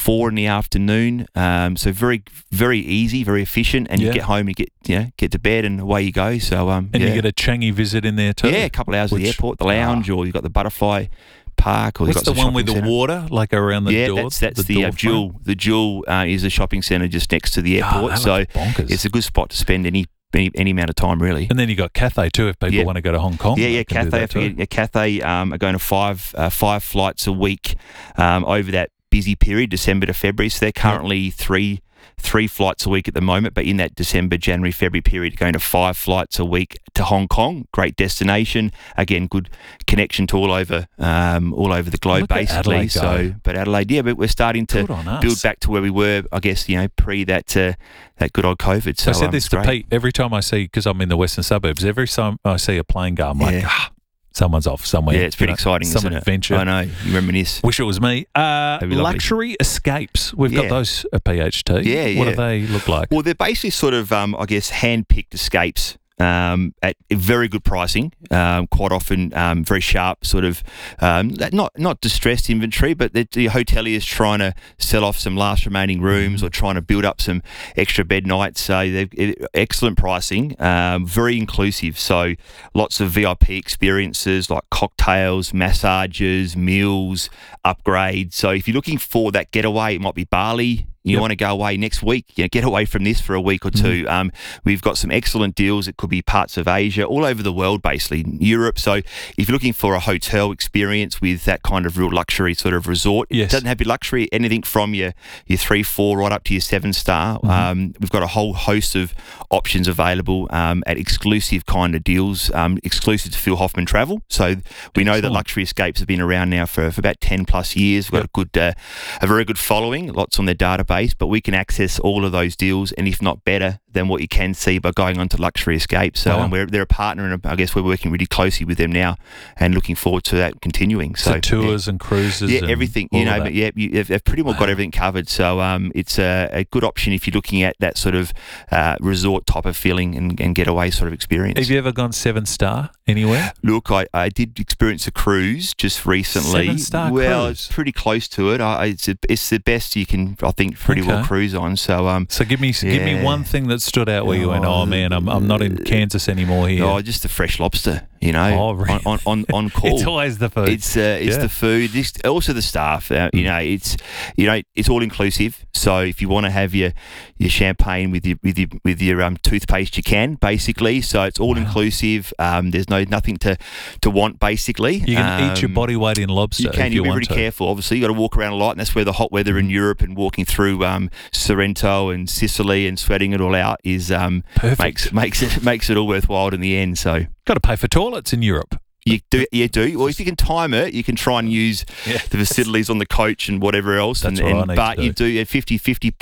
4 in the afternoon. So very, very easy, very efficient, and you get home, you get to bed, and away you go. So and you get a Changi visit in there too. Yeah, a couple of hours at the airport, the lounge, or you've got the butterfly park, or what's you've got the one with the centre. water, like around the door? That's the Jewel. The Jewel is a shopping centre just next to the airport. So it's a good spot to spend any amount of time, really. And then you got Cathay too, if people want to go to Hong Kong. Cathay. Cathay are going to five flights a week over that busy period, December to February. So they're currently three flights a week at the moment, but in that December, January, February period, going to 5 flights a week to Hong Kong. Great destination. Again, good connection to all over the globe, basically. Adelaide, but Adelaide, but we're starting to build back to where we were, I guess, pre that good old COVID. So I said this to Pete every time I see, because I'm in the western suburbs, every time I see a plane go, I'm like, someone's off somewhere. Yeah, it's pretty exciting, some isn't adventure. it? I know. You reminisce. Wish it was me. Luxury Escapes. We've got those at PHT. Yeah. What do they look like? Well, they're basically sort of, hand-picked escapes at very good pricing, quite often very sharp, sort of not distressed inventory, but the hoteliers trying to sell off some last remaining rooms or trying to build up some extra bed nights. So they've excellent pricing, very inclusive. So lots of VIP experiences like cocktails, massages, meals, upgrades. So if you're looking for that getaway, it might be Bali. You want to go away next week, get away from this for a week or two. We've got some excellent deals. It could be parts of Asia, all over the world, basically, Europe. So if you're looking for a hotel experience with that kind of real luxury sort of resort, it doesn't have to be luxury, anything from your 3, 4 right up to your 7-star. We've got a whole host of options available at exclusive kind of deals, exclusive to Phil Hoffman Travel. So we know that Luxury Escapes have been around now for about 10 plus years. We've got a very good following, lots on their database. But we can access all of those deals, and if not better than what you can see by going on to Luxury Escape. So they're a partner, and I guess we're working really closely with them now and looking forward to that continuing. So tours and cruises, and everything, but they've pretty well got everything covered. So it's a good option if you're looking at that sort of resort type of feeling and getaway sort of experience. Have you ever gone 7-star anywhere? Look, I did experience a cruise just recently. 7-star well, cruise? It's pretty close to it. It's the best you can, I think, pretty well cruise on. So give me one thing that stood out where you went, oh man, I'm not in Kansas anymore here. Oh, just the fresh lobster, really? on call. It's always the food. It's the food. Also the staff. It's all inclusive. So if you want to have your champagne with your toothpaste, you can, basically. So it's all inclusive. There's nothing to want, basically. You can eat your body weight in lobster. You can. You've got to be very careful. Obviously, you got to walk around a lot, and that's where the hot weather in Europe and walking through Sorrento and Sicily and sweating it all out is makes it all worthwhile in the end. So got to pay for toilets in Europe. You do. Or if you can time it, you can try and use the facilities on the coach and whatever else. But you do 50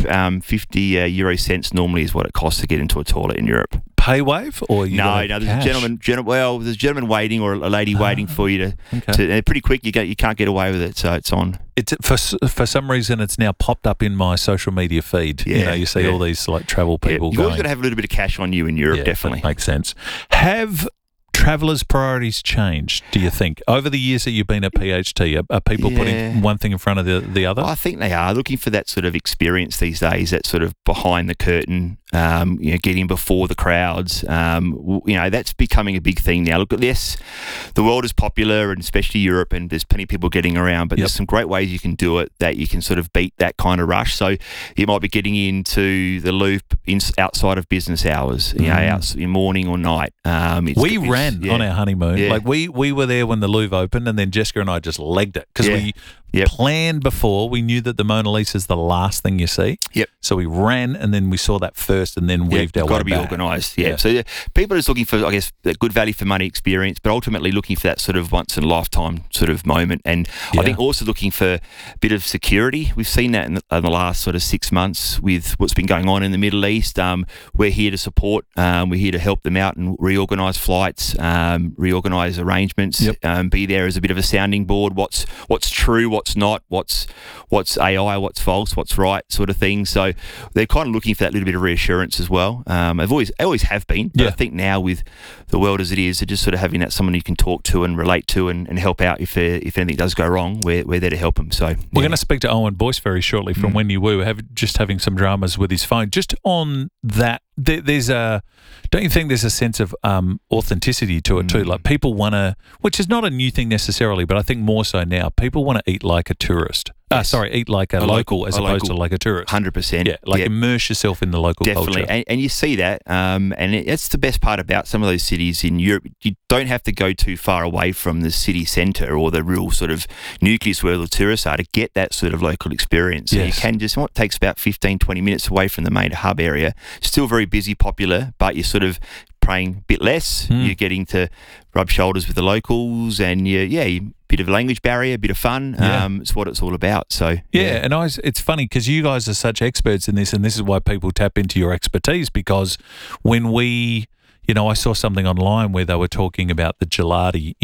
euro cents normally is what it costs to get into a toilet in Europe. Pay wave or no? There's a gentleman waiting or a lady waiting for you to pretty quick. You can't get away with it, so it's on. It's for some reason it's now popped up in my social media feed. You see all these like travel people. You've always got to have a little bit of cash on you in Europe, definitely. That makes sense. Have travellers' priorities changed, do you think? Over the years that you've been at PHT, are people putting one thing in front of the other? I think they are looking for that sort of experience these days, that sort of behind the curtain, getting before the crowds. That's becoming a big thing now. Look, yes, the world is popular, and especially Europe, and there's plenty of people getting around, but there's some great ways you can do it that you can sort of beat that kind of rush. So you might be getting into the Louvre outside of business hours, out in morning or night. We ran on our honeymoon. Yeah. Like we were there when the Louvre opened, and then Jessica and I just legged it because we planned before. We knew that the Mona Lisa is the last thing you see. Yep. So we ran, and then we saw that first, and then weaved our way back. Got to be organised. Yeah. So people are just looking for, I guess, that good value for money experience, but ultimately looking for that sort of once in a lifetime sort of moment. And I think also looking for a bit of security. We've seen that in the last sort of 6 months with what's been going on in the Middle East. We're here to support. We're here to help them out and reorganise flights, reorganise arrangements, be there as a bit of a sounding board. What's true, what's not, what's AI, what's false, what's right, sort of thing. So they're kind of looking for that little bit of reassurance as well. I always have been, but I think now with the world as it is, they're just sort of having that someone you can talk to and relate to and help out if anything does go wrong. We're there to help them. So we're going to speak to Owen Boyce very shortly from Wendy Wu. Just having some dramas with his phone. Just on that, don't you think there's a sense of authenticity to it too? Like people want to, which is not a new thing necessarily, but I think more so now, people want to eat like a tourist. Eat like a local as opposed to like a tourist. 100%. Yeah, immerse yourself in the local culture. And you see that, and it's the best part about some of those cities in Europe. You don't have to go too far away from the city centre or the real sort of nucleus where the tourists are to get that sort of local experience. So you can just, it takes about 15, 20 minutes away from the main hub area. Still very busy, popular, but you're sort of paying a bit less. You're getting to rub shoulders with the locals, and bit of a language barrier, a bit of fun. It's what it's all about. So and it's funny because you guys are such experts in this, and this is why people tap into your expertise. Because when I saw something online where they were talking about the gelato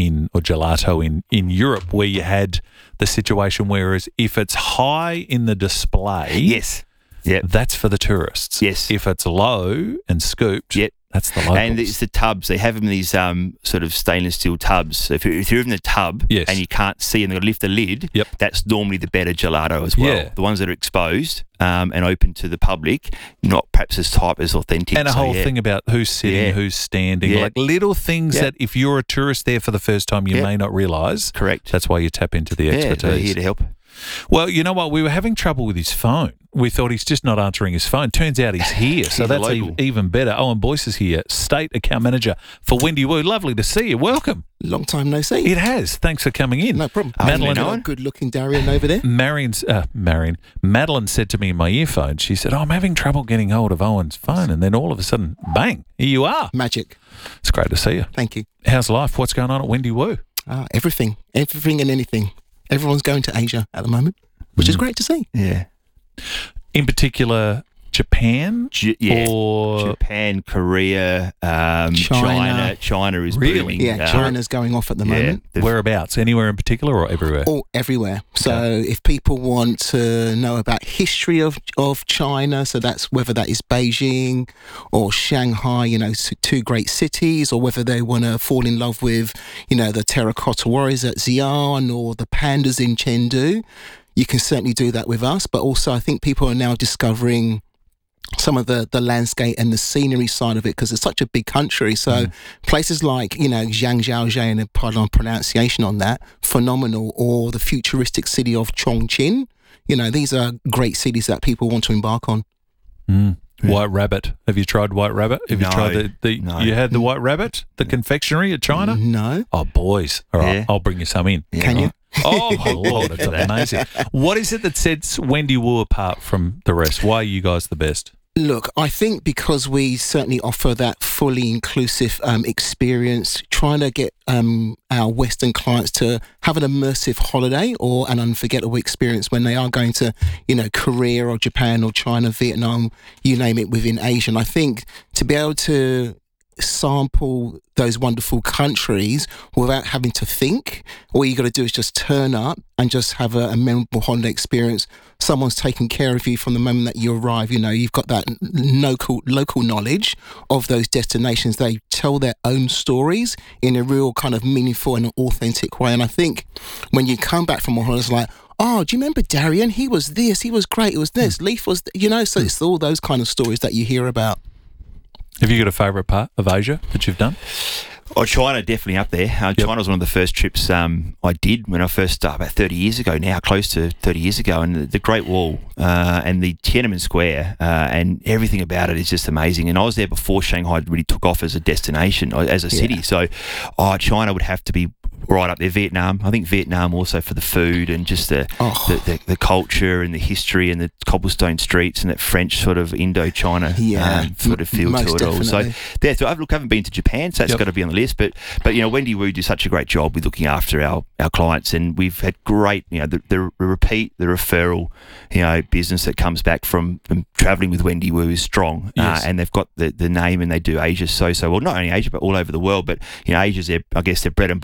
in Europe, where you had the situation whereas if it's high in the display, that's for the tourists. Yes, if it's low and scooped, that's the locals. And it's the tubs. They have them in these sort of stainless steel tubs. So if you're in the tub and you can't see and they've got to lift the lid, that's normally the better gelato as well. Yeah. The ones that are exposed and open to the public, not perhaps as authentic. And a whole thing about who's sitting, who's standing, like little things that if you're a tourist there for the first time, you may not realise. Correct. That's why you tap into the expertise. They're here to help. Well, you know what? We were having trouble with his phone. We thought he's just not answering his phone. Turns out he's here, so that's even better. Owen Boyce is here, State Account Manager for Wendy Wu. Lovely to see you. Welcome. Long time no see. It has. Thanks for coming in. No problem. Madeline, good-looking Darian over there. Madeline said to me in my earphone, she said, I'm having trouble getting hold of Owen's phone. And then all of a sudden, bang, here you are. Magic. It's great to see you. Thank you. How's life? What's going on at Wendy Wu? Everything and anything. Everyone's going to Asia at the moment, which is great to see. Yeah. In particular, Japan? Japan, Korea, China. China is booming. Yeah, China's going off at the moment. Whereabouts? Anywhere in particular or everywhere? Everywhere. So if people want to know about history of China, so that's whether that is Beijing or Shanghai, two great cities, or whether they want to fall in love with, the terracotta warriors at Xi'an or the pandas in Chengdu, you can certainly do that with us. But also I think people are now discovering some of the landscape and the scenery side of it because it's such a big country. So places like, Zhangjiajie, and pardon pronunciation on that, phenomenal, or the futuristic city of Chongqing. These are great cities that people want to embark on. White Rabbit. Have you tried White Rabbit? Have you tried No. You had the White Rabbit, the confectionery at China? No. Oh, boys. All right, I'll bring you some in. Yeah, Can you? Oh, my Lord, it's amazing. What is it that sets Wendy Wu apart from the rest? Why are you guys the best? Look, I think because we certainly offer that fully inclusive experience, trying to get our Western clients to have an immersive holiday or an unforgettable experience when they are going to, Korea or Japan or China, Vietnam, you name it, within Asia. And I think to be able to sample those wonderful countries without having to think, all you got to do is just turn up and just have a memorable holiday experience. Someone's taking care of you from the moment that you arrive. You've got that local knowledge of those destinations. They tell their own stories in a real kind of meaningful and authentic way. And I think when you come back from a holiday, it's like, oh, do you remember Darian? He was this, he was great, it was this, Leaf was, so it's all those kind of stories that you hear about. Have you got a favourite part of Asia that you've done? Oh, China, definitely up there. China was one of the first trips I did when I first started about 30 years ago now, close to 30 years ago. And the Great Wall and the Tiananmen Square and everything about it is just amazing. And I was there before Shanghai really took off as a destination, as a city. So China would have to be right up there. Vietnam, I think Vietnam also for the food and just the culture and the history and the cobblestone streets and that French sort of Indochina sort of feel to it all. So I haven't been to Japan, so that's got to be on the list. But Wendy Wu do such a great job with looking after our clients, and we've had great the repeat, the referral business that comes back from travelling with Wendy Wu is strong, and they've got the name and they do Asia so well. Not only Asia but all over the world. But Asia's their bread and butter, and it's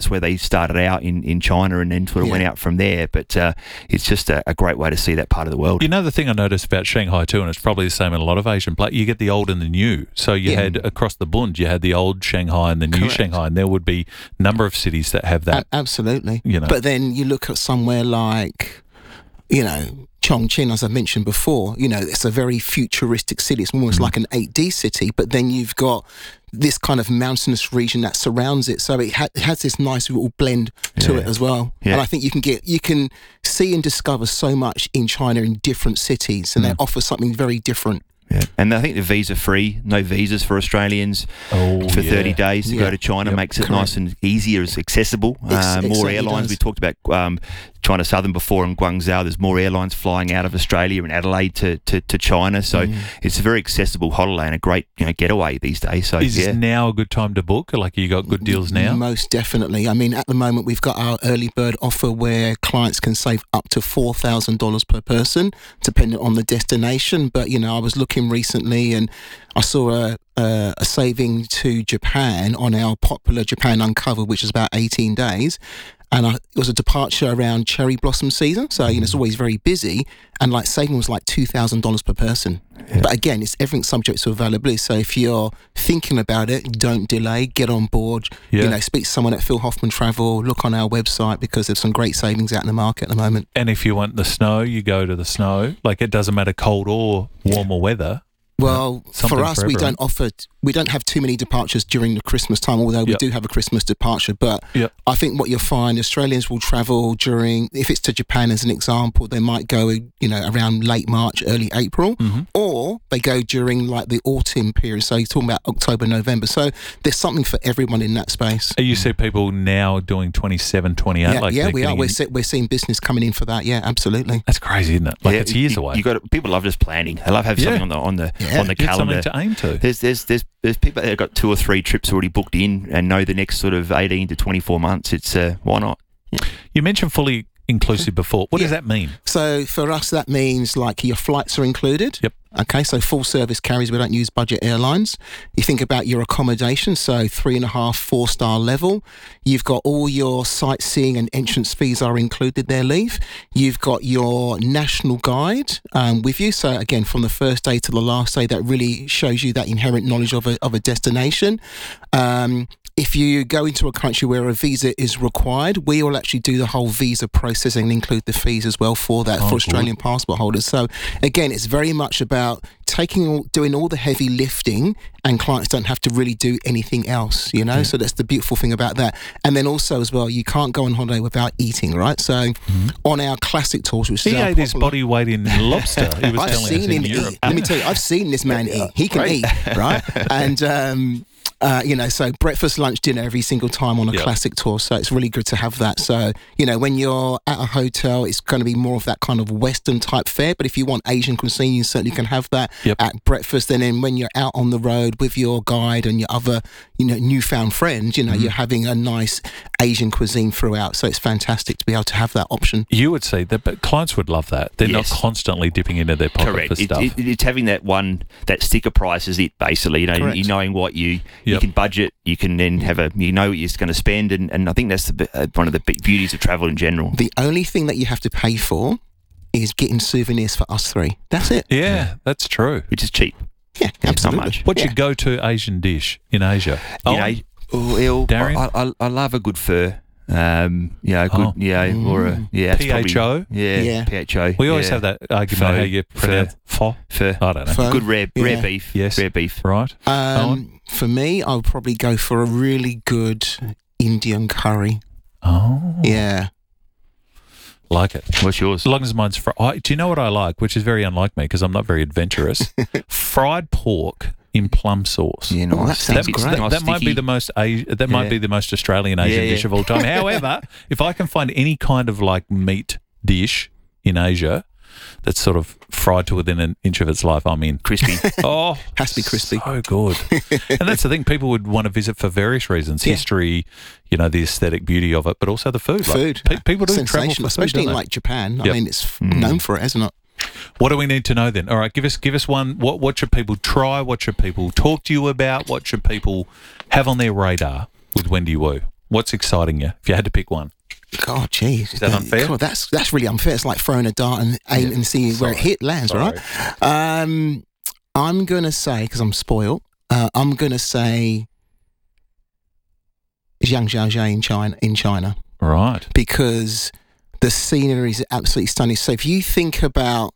that's where they started out in China, and then sort of went out from there. But it's just a great way to see that part of the world. You know, the thing I noticed about Shanghai too, and it's probably the same in a lot of Asian places, you get the old and the new. So you had across the Bund, you had the old Shanghai and the new Shanghai, and there would be a number of cities that have that. Absolutely. You know. But then you look at somewhere like, you know, Chongqing, as I mentioned before, you know, it's a very futuristic city. It's almost like an 8D city, but then you've got this kind of mountainous region that surrounds it. So it has this nice little blend to it as well. Yeah. And I think you can see and discover so much in China in different cities, and they offer something very different. Yeah. And I think the visa-free, no visas for Australians for 30 days to go to China makes it nice and easier, it's accessible. More airlines. We talked about China Southern before in Guangzhou. There's more airlines flying out of Australia and Adelaide to China. So it's a very accessible holiday and a great getaway these days. So is now a good time to book? Like, you got good deals now? Most definitely. I mean, at the moment, we've got our early bird offer where clients can save up to $4,000 per person, depending on the destination. But, you know, I was looking recently and I saw a saving to Japan on our popular Japan Uncovered, which is about 18 days. And it was a departure around cherry blossom season. So, you know, it's always very busy. And like saving was like $2,000 per person. Yeah. But again, it's everything subject to availability. So if you're thinking about it, don't delay, get on board. Yeah. You know, speak to someone at Phil Hoffman Travel, look on our website because there's some great savings out in the market at the moment. And if you want the snow, you go to the snow. Like, it doesn't matter cold or warmer weather. Well, for us, we don't have too many departures during the Christmas time, although we do have a Christmas departure. But I think what you'll find, Australians will travel during, if it's to Japan as an example, they might go, you know, around late March, early April, or they go during like the autumn period. So you're talking about October, November. So there's something for everyone in that space. You see people now doing 27, 28? Yeah, we are. We're seeing business coming in for that. Yeah, absolutely. That's crazy, isn't it? Like, it's years away. People love just planning. They love having something on the calendar. Something to aim to. There's people that have got 2 or 3 trips already booked in and know the next sort of 18 to 24 months. It's why not? You mentioned fully inclusive before. What does that mean? So for us, that means like your flights are included. Yep. Okay, so full service carriers, we don't use budget airlines. You think about your accommodation, so 3.5, 4-star level. You've got all your sightseeing and entrance fees are included there, Leave. You've got your national guide with you. So again, from the first day to the last day, that really shows you that inherent knowledge of a destination. If you go into a country where a visa is required, we will actually do the whole visa processing and include the fees as well for that for Australian passport holders. So again, it's very much about doing all the heavy lifting, and clients don't have to really do anything else, you know? So that's the beautiful thing about that. And then also as well, you can't go on holiday without eating, right? So on our classic tours, which he ate his body weight in lobster. He was I've seen him eat. Let me tell you, I've seen this man eat. He can eat, right? And you know, so breakfast, lunch, dinner every single time on a classic tour. So it's really good to have that. So, you know, when you're at a hotel, it's going to be more of that kind of Western type fare. But if you want Asian cuisine, you certainly can have that at breakfast. And then when you're out on the road with your guide and your other, you know, newfound friends, you know, you're having a nice Asian cuisine throughout. So it's fantastic to be able to have that option. You would say that, but clients would love that. They're not constantly dipping into their pocket for stuff. It's having that sticker price is it, basically. You know, you knowing what you can budget, you can then have you know what you're going to spend, and I think that's one of the beauties of travel in general. The only thing that you have to pay for is getting souvenirs for us three. That's it. Yeah, that's true. Which is cheap. Yeah, absolutely. Not much. What's your go-to Asian dish in Asia? Darren? I love a good pho. Or a PHO. PHO. We always have that argument how you pronounce pho. I don't know. Pho. Good rare beef. Yes, rare beef. Right. For me, I would probably go for a really good Indian curry. Oh, yeah. Like it. What's yours? As long as mine's fried. Do you know what I like, which is very unlike me because I'm not very adventurous? Fried pork in plum sauce. Yeah, nice. That might be the most might be the most Australian Asian dish of all time. However, if I can find any kind of like meat dish in Asia that's sort of fried to within an inch of its life, I'm in. Crispy. Has to be crispy. So good. And that's the thing, people would want to visit for various reasons. History, you know, the aesthetic beauty of it, but also the food. People do travel for especially food, in like Japan. I mean, it's known for it, isn't it? What do we need to know then? All right, give us one. What should people try? What should people talk to you about? What should people have on their radar with Wendy Wu? What's exciting you? If you had to pick one. God, geez. Is that unfair? God, that's really unfair. It's like throwing a dart and aim and see where it lands, right? I'm going to say, because I'm spoiled, I'm going to say Zhangjiajie in China. Right. Because the scenery is absolutely stunning. So if you think about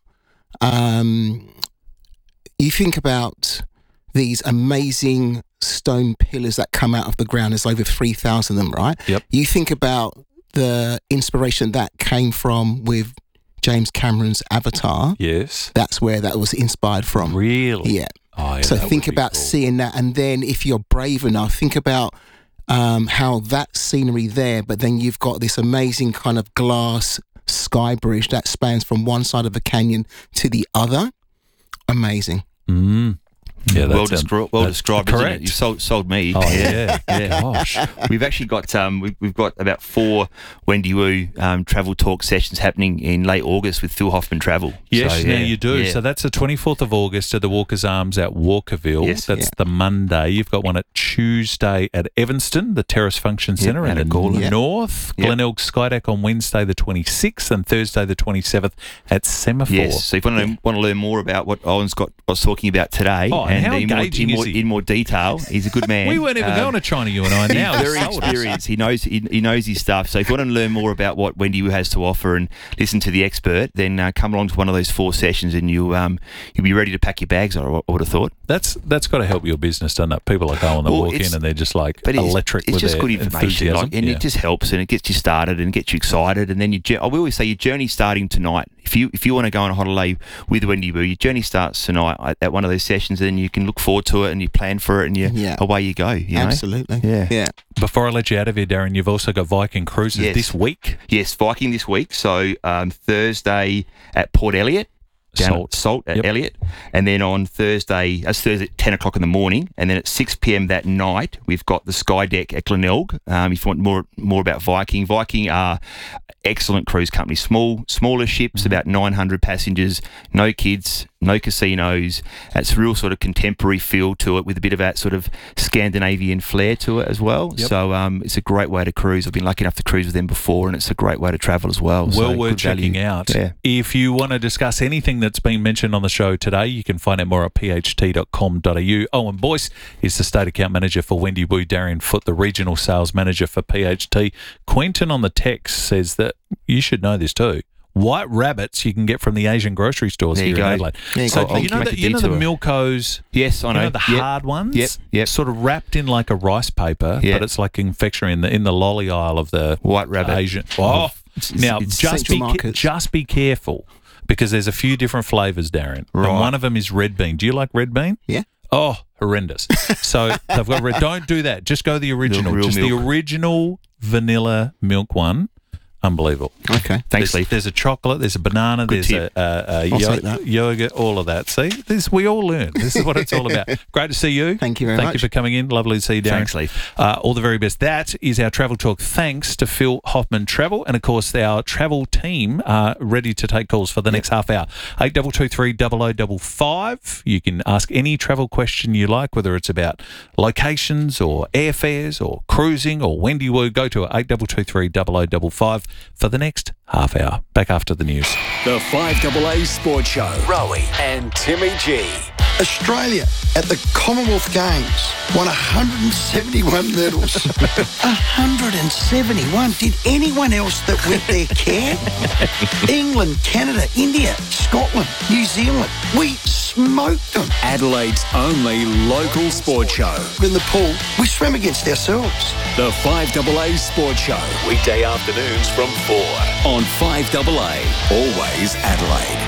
these amazing stone pillars that come out of the ground, there's over 3,000 of them, right? Yep. You think about the inspiration that came from with James Cameron's Avatar. Yes. That's where that was inspired from. Really? Yeah. Oh, yeah, so that think would be about cool. seeing that, and then if you're brave enough, think about how that scenery there, but then you've got this amazing kind of glass sky bridge that spans from one side of the canyon to the other. Amazing. Mm. Yeah, well that's described. correct. Isn't it? You sold me. Oh yeah. Gosh. We've actually got we've got about 4 Wendy Wu travel talk sessions happening in late August with Phil Hoffman Travel. Yes, so, now you do. Yeah. So that's the 24th of August at the Walker's Arms at Walkerville. Yes, that's the Monday. You've got one at Tuesday at Evanston, the Terrace Function Centre in the north. Yep. Glenelg Skydeck on Wednesday the 26th and Thursday the 27th at Semaphore. Yes, so if you want to learn more about what Owen's was talking about today, and how engaging is he? In more detail, he's a good man. We weren't even going to China, you and I. Now He's very experienced. He knows his stuff. So if you want to learn more about what Wendy Wu has to offer and listen to the expert, then come along to one of those 4 sessions, and you'll be ready to pack your bags. I would have thought that's got to help your business, doesn't it? People like Owen that walk in and they're just like electric. It's with just their good information, enthusiasm. it just helps and it gets you started and gets you excited. And then I will always say your journey's starting tonight. If you want to go on a holiday with Wendy Wu, your journey starts tonight at one of those sessions, and you can look forward to it and you plan for it, and away you go. You know? Absolutely. Yeah. Before I let you out of here, Darren, you've also got Viking Cruises this week. Yes, Viking this week. So Thursday at Port Elliot. Down at Salt at Elliot, and then on Thursday at 10 o'clock in the morning, and then at 6 p.m. that night we've got the Sky Deck at Glenelg. If you want more about Viking are excellent cruise company, smaller ships, about 900 passengers, no kids, no casinos. It's a real sort of contemporary feel to it with a bit of that sort of Scandinavian flair to it as well. Yep. So it's a great way to cruise. I've been lucky enough to cruise with them before, and it's a great way to travel as well. Well worth checking out. Yeah. If you want to discuss anything that's been mentioned on the show today, you can find out more at pht.com.au. Owen Boyce is the State Account Manager for Wendy Wu. Darian Foote, the Regional Sales Manager for PHT. Quentin on the text says that you should know this too. White rabbits you can get from the Asian grocery stores here in Adelaide. So you know the Milkos? Yes, I know. You know the hard ones? Yep. Sort of wrapped in like a rice paper, but it's like confectionery in the lolly aisle of the White Rabbit. Asian. Now, just be careful because there's a few different flavours, Darren. Right. And one of them is red bean. Do you like red bean? Yeah. Oh, horrendous. So they've got red. Don't do that. Just go the original. The original vanilla milk one. Unbelievable. Okay. Thanks, Lee. There's a chocolate, there's a banana, there's a yogurt, all of that. See, we all learn. This is what it's all about. Great to see you. Thank you very much. Thank you for coming in. Lovely to see you, Darren. Thanks, Lee. All the very best. That is our travel talk. Thanks to Phil Hoffman Travel. And, of course, our travel team are ready to take calls for the next half hour. 8223 0055. You can ask any travel question you like, whether it's about locations or airfares or cruising or Wendy Wu. Go to 8223 0055. For the next half hour. Back after the news. The 5AA Sports Show. Rowie and Timmy G. Australia at the Commonwealth Games won 171 medals. 171. Did anyone else that went there care? England, Canada, India, Scotland, New Zealand. We smoked them. Adelaide's only local sports show. In the pool, we swam against ourselves. The 5AA Sports Show. Weekday afternoons from 4 on 5AA. Always Adelaide.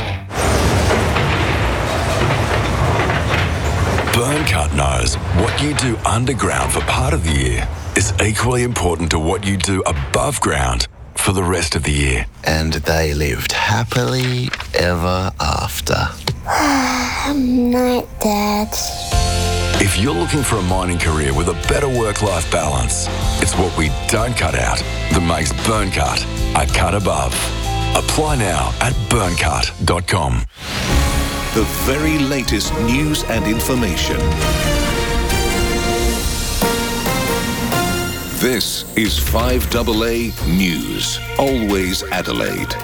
Burncut knows what you do underground for part of the year is equally important to what you do above ground for the rest of the year. And they lived happily ever after. Night, Dad. If you're looking for a mining career with a better work-life balance, it's what we don't cut out that makes Burncut a cut above. Apply now at burncut.com. The very latest news and information. This is 5AA News. Always Adelaide.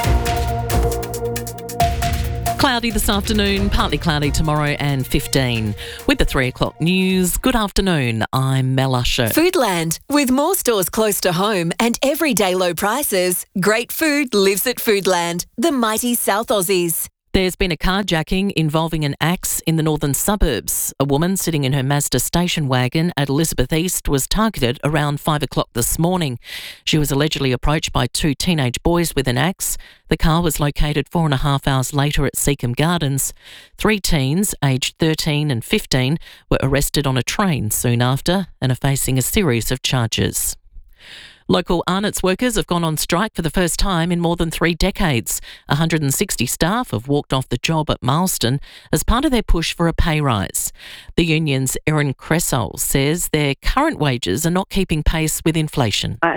Cloudy this afternoon, partly cloudy tomorrow and 15. With the 3 o'clock news, good afternoon, I'm Mel Usher. Foodland. With more stores close to home and everyday low prices, great food lives at Foodland, the mighty South Aussies. There's been a carjacking involving an axe in the northern suburbs. A woman sitting in her Mazda station wagon at Elizabeth East was targeted around 5 o'clock this morning. She was allegedly approached by 2 teenage boys with an axe. The car was located 4.5 hours later at Seacombe Gardens. 3 teens, aged 13 and 15, were arrested on a train soon after and are facing a series of charges. Local Arnott's workers have gone on strike for the first time in more than 3 decades. 160 staff have walked off the job at Marston as part of their push for a pay rise. The union's Erin Cressol says their current wages are not keeping pace with inflation. A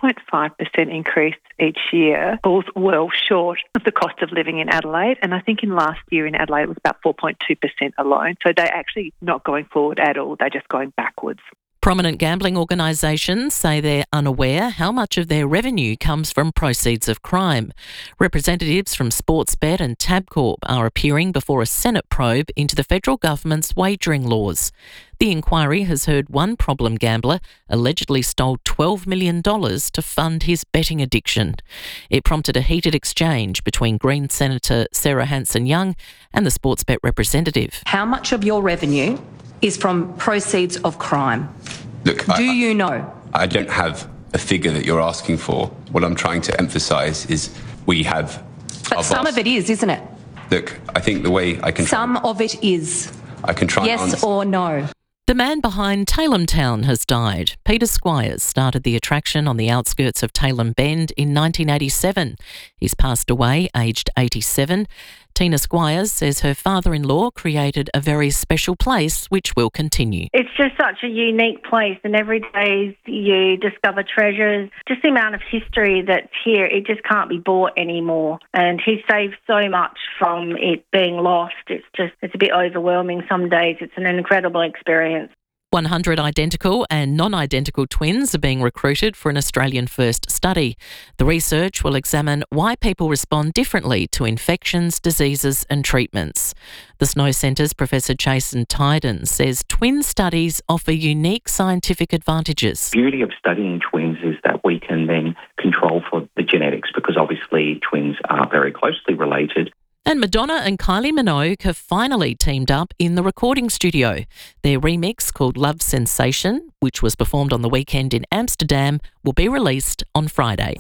2.5% increase each year falls well short of the cost of living in Adelaide, and I think in last year in Adelaide it was about 4.2% alone. So they're actually not going forward at all, they're just going backwards. Prominent gambling organisations say they're unaware how much of their revenue comes from proceeds of crime. Representatives from Sportsbet and Tabcorp are appearing before a Senate probe into the federal government's wagering laws. The inquiry has heard one problem gambler allegedly stole $12 million to fund his betting addiction. It prompted a heated exchange between Green Senator Sarah Hanson-Young and the Sportsbet representative. How much of your revenue is from proceeds of crime? Look, Do you know? I don't have a figure that you're asking for. What I'm trying to emphasise is we have... But some of it is, isn't it? Look, I think the way I can... Some of it is. I can try Yes or no? The man behind Tailem Town has died. Peter Squires started the attraction on the outskirts of Tailem Bend in 1987. He's passed away, aged 87. Tina Squires says her father-in-law created a very special place which will continue. It's just such a unique place, and every day you discover treasures. Just the amount of history that's here, it just can't be bought anymore. And he saved so much from it being lost. It's a bit overwhelming some days. It's an incredible experience. 100 identical and non-identical twins are being recruited for an Australian first study. The research will examine why people respond differently to infections, diseases and treatments. The Snow Centre's Professor Jason Tyden says twin studies offer unique scientific advantages. The beauty of studying twins is that we can then control for the genetics, because obviously twins are very closely related. And Madonna and Kylie Minogue have finally teamed up in the recording studio. Their remix, called Love Sensation, which was performed on the weekend in Amsterdam, will be released on Friday.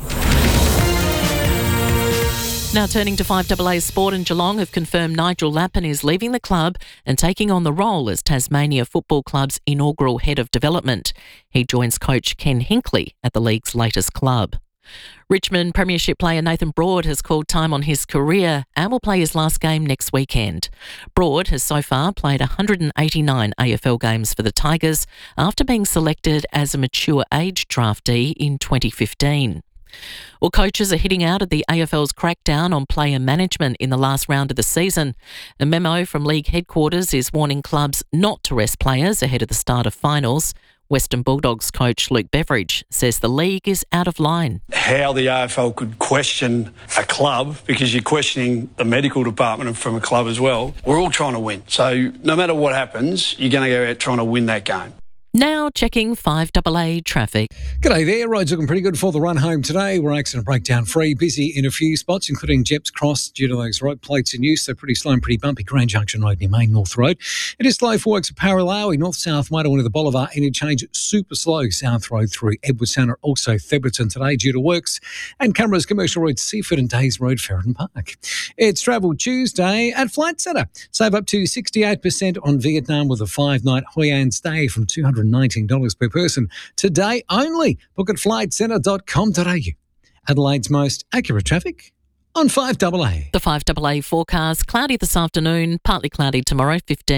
Now turning to 5AA Sport, and Geelong have confirmed Nigel Lappin is leaving the club and taking on the role as Tasmania Football Club's inaugural head of development. He joins coach Ken Hinkley at the league's latest club. Richmond Premiership player Nathan Broad has called time on his career and will play his last game next weekend. Broad has so far played 189 AFL games for the Tigers after being selected as a mature age draftee in 2015. Well, coaches are hitting out at the AFL's crackdown on player management in the last round of the season. A memo from league headquarters is warning clubs not to rest players ahead of the start of finals. Western Bulldogs coach Luke Beveridge says the league is out of line. How the AFL could question a club, because you're questioning the medical department from a club as well. We're all trying to win. So no matter what happens, you're going to go out trying to win that game. Now checking 5AA traffic. G'day there. Roads looking pretty good for the run home today. We're accident breakdown free. Busy in a few spots, including Jeps Cross due to those road plates in use. So pretty slow and pretty bumpy. Grand Junction Road near Main North Road. It is slow for works at Paralowie, North-South Motorway to the Bolivar interchange. Super slow South Road through Edwardstown, also Theberton today due to works. And Cameras Commercial Road, Seaford and Days Road, Ferren Park. It's Travel Tuesday at Flight Centre. Save up to 68% on Vietnam with a 5-night Hoi An stay from $219 per person. Today only. Book at flightcentre.com.au. Adelaide's most accurate traffic on 5AA. The 5AA forecast, cloudy this afternoon, partly cloudy tomorrow, 15.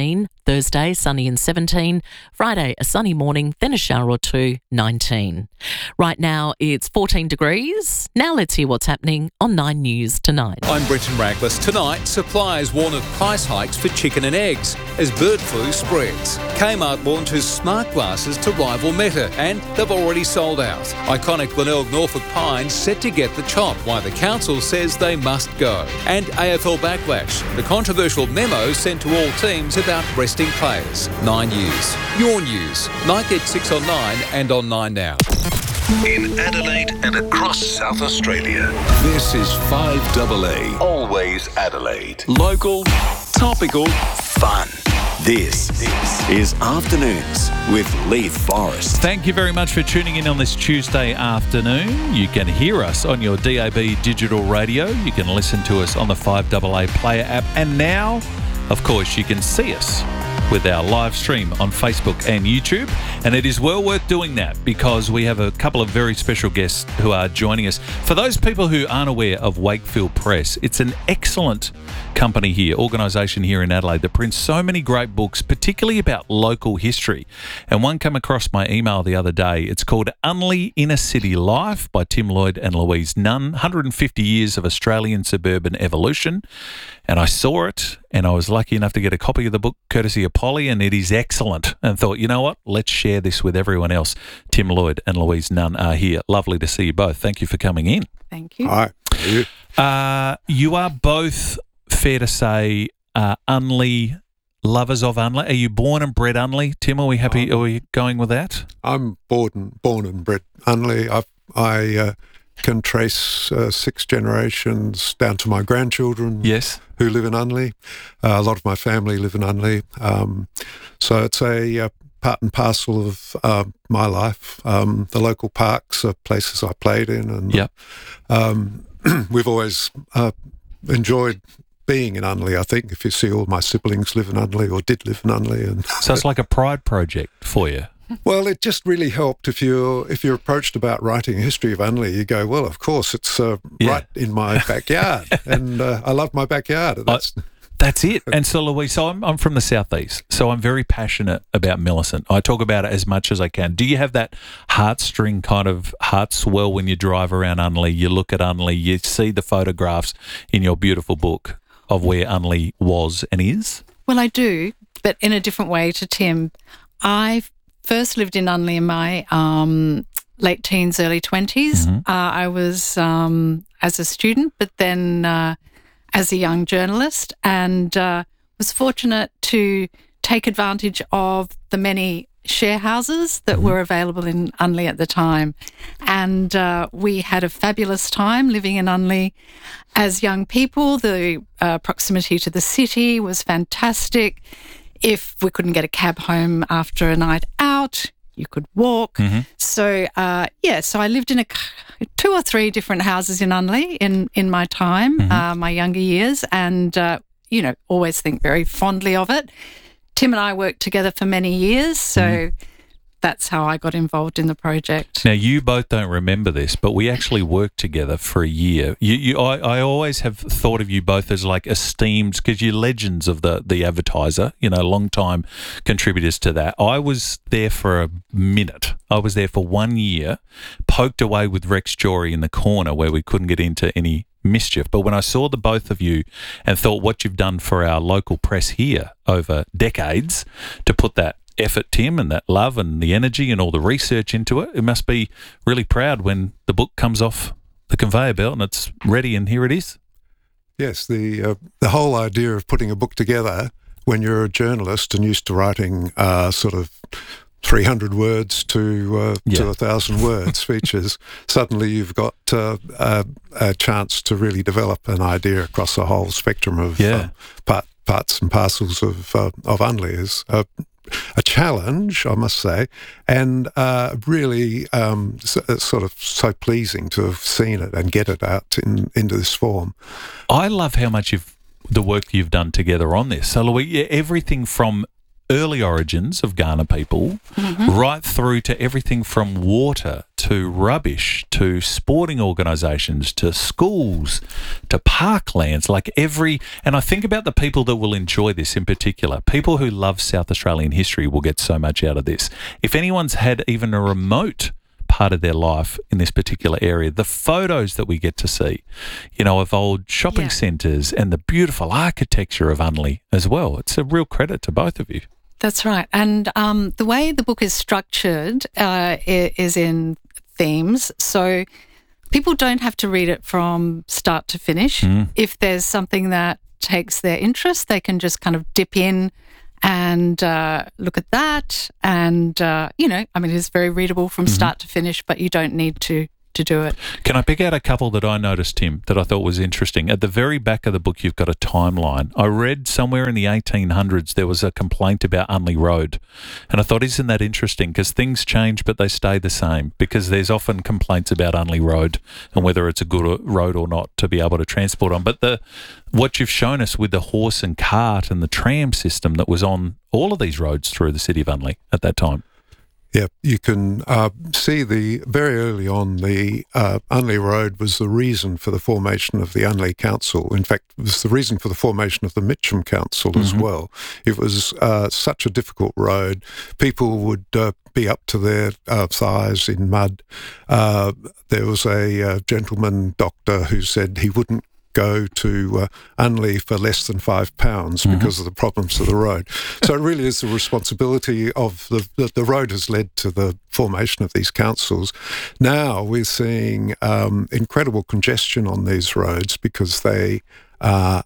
Thursday, sunny and 17. Friday, a sunny morning, then a shower or two, 19. Right now, it's 14 degrees. Now let's hear what's happening on 9 News tonight. I'm Brenton Raglas. Tonight, suppliers warn of price hikes for chicken and eggs as bird flu spreads. Kmart launches smart glasses to rival Meta, and they've already sold out. Iconic Glenelg Norfolk Pines set to get the chop, while the council says they must go. And AFL backlash, the controversial memo sent to all teams about resting players. 9 News. Your news. Night at 6 on 9 and on 9 Now. In Adelaide and across South Australia, this is 5AA. Always Adelaide. Local, topical, fun. This is Afternoons with Leith Forrest. Thank you very much for tuning in on this Tuesday afternoon. You can hear us on your DAB digital radio. You can listen to us on the 5AA Player app. And now, of course, you can see us with our live stream on Facebook and YouTube. And it is well worth doing that because we have a couple of very special guests who are joining us. For those people who aren't aware of Wakefield Press, it's an excellent company here, organisation here in Adelaide that prints so many great books, particularly about local history. And one came across my email the other day. It's called Unley Inner City Life by Tim Lloyd and Louise Nunn, 150 Years of Australian Suburban Evolution. And I saw it and I was lucky enough to get a copy of the book courtesy of Polly, and it is excellent. And thought, you know what, let's share this with everyone else. Tim Lloyd and Louise Nunn are here. Lovely to see you both. Thank you for coming in. Thank you. Hi. You are both, fair to say, Unley, lovers of Unley. Are you born and bred Unley, Tim? Are we happy? Are we going with that? I'm born and bred Unley. I can trace 6 generations down to my grandchildren. Yes, who live in Unley. A lot of my family live in Unley. So it's a part and parcel of my life. The local parks are places I played in, and we've always enjoyed being in Unley. I think if you see all my siblings live in Unley or did live in Unley, and so it's like a pride project for you. Well, it just really helped if you're approached about writing a history of Unley, you go, well, of course, it's right in my backyard, and I love my backyard. That's it. And so, Louise, I'm from the southeast, so I'm very passionate about Millicent. I talk about it as much as I can. Do you have that heartstring kind of heart swell when you drive around Unley? You look at Unley, you see the photographs in your beautiful book of where Unley was and is? Well, I do, but in a different way to Tim. I first lived in Unley in my late teens, early 20s. Mm-hmm. I was as a student, but then as a young journalist, and was fortunate to take advantage of the many share houses that were available in Unley at the time. And we had a fabulous time living in Unley as young people. The proximity to the city was fantastic. If we couldn't get a cab home after a night out, you could walk. Mm-hmm. So, so I lived in 2 or 3 different houses in Unley in my time, my younger years, and, always think very fondly of it. Tim and I worked together for many years, so that's how I got involved in the project. Now, you both don't remember this, but we actually worked together for a year. I always have thought of you both as like esteemed, because you're legends of the Advertiser, long-time contributors to that. I was there for a minute. I was there for 1 year, poked away with Rex Jory in the corner where we couldn't get into any mischief. But when I saw the both of you and thought what you've done for our local press here over decades to put that effort, Tim, and that love and the energy and all the research into it, it must be really proud when the book comes off the conveyor belt and it's ready, and here it is. Yes, the whole idea of putting a book together when you're a journalist and used to writing sort of 300 words to 1,000 words features, suddenly you've got a chance to really develop an idea across the whole spectrum of parts and parcels of Unley is a challenge, I must say, and really sort of so pleasing to have seen it and get it out into this form. I love how much the work you've done together on this. So, Louis, everything from early origins of Kaurna people right through to everything from water to rubbish to sporting organisations to schools to parklands, and I think about the people that will enjoy this in particular. People who love South Australian history will get so much out of this. If anyone's had even a remote part of their life in this particular area, the photos that we get to see, of old shopping centres and the beautiful architecture of Unley as well. It's a real credit to both of you. That's right. And the way the book is structured is in themes. So people don't have to read it from start to finish. If there's something that takes their interest, they can just kind of dip in and look at that. And, it's very readable from start to finish, but you don't need to do it. Can I pick out a couple that I noticed, Tim, that I thought was interesting? At the very back of the book, you've got a timeline. I read somewhere in the 1800s there was a complaint about Unley Road. And I thought, isn't that interesting? Because things change, but they stay the same. Because there's often complaints about Unley Road and whether it's a good road or not to be able to transport on. But what you've shown us with the horse and cart and the tram system that was on all of these roads through the city of Unley at that time. Yeah, you can see very early on the Unley Road was the reason for the formation of the Unley Council. In fact, it was the reason for the formation of the Mitcham Council as well. It was such a difficult road. People would be up to their thighs in mud. There was a gentleman doctor who said he wouldn't go to Unley for less than £5 because of the problems of the road. So it really is the responsibility of the road has led to the formation of these councils. Now we're seeing incredible congestion on these roads because they are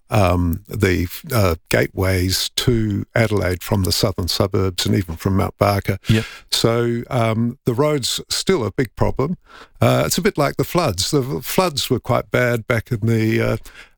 the gateways to Adelaide from the southern suburbs and even from Mount Barker. So the road's still a big problem. It's a bit like the floods. The floods were quite bad back in the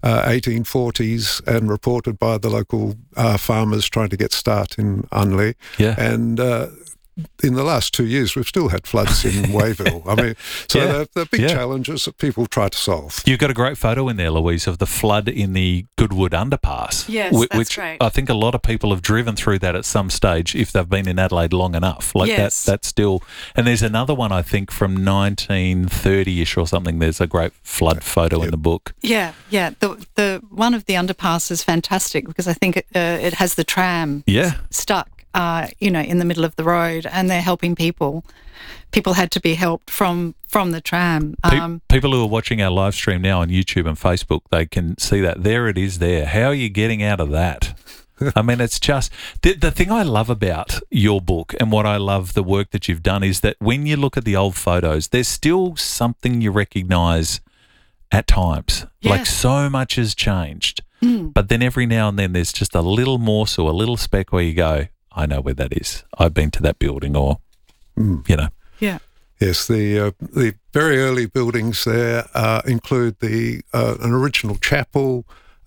1840s and reported by the local farmers trying to get start in Unley. And in the last 2 years, we've still had floods in Wayville. I mean, so they're big challenges that people try to solve. You've got a great photo in there, Louise, of the flood in the Goodwood underpass. Yes, that's right. I think a lot of people have driven through that at some stage if they've been in Adelaide long enough. That's still... And there's another one, I think, from 1930-ish or something. There's a great flood photo in the book. Yeah. The one of the underpass is fantastic because I think it has the tram stuck. In the middle of the road, and they're helping people. People had to be helped from the tram. People who are watching our live stream now on YouTube and Facebook, they can see that. There it is there. How are you getting out of that? I mean, it's just... The thing I love about your book and what I love the work that you've done is that when you look at the old photos, there's still something you recognise at times. Like so much has changed. But then every now and then there's just a little morsel, a little speck where you go, I know where that is. I've been to that building or, Yeah. Yes, the very early buildings there include an original chapel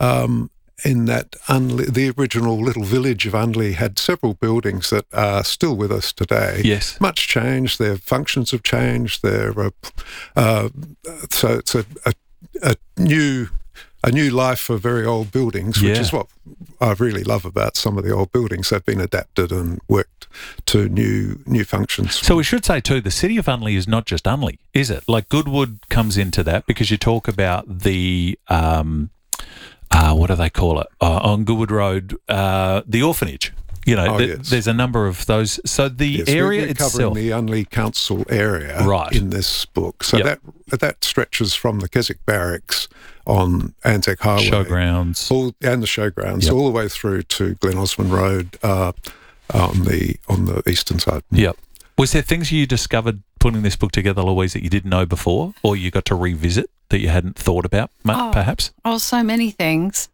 in that the original little village of Unley had several buildings that are still with us today. Yes. Much changed. Their functions have changed. So it's a new life for very old buildings, which is what I really love about some of the old buildings. They've been adapted and worked to new functions. So we should say too, the city of Unley is not just Unley, is it? Like Goodwood comes into that because you talk about the what do they call it on Goodwood Road, the orphanage. There's a number of those. So the area we're itself, covering the Unley Council area in this book. So that stretches from the Keswick Barracks on Anzac Highway, showgrounds, and the showgrounds, all the way through to Glen Osmond Road on the eastern side. Yep. Was there things you discovered putting this book together, Louise, that you didn't know before, or you got to revisit that you hadn't thought about, perhaps? Oh, so many things.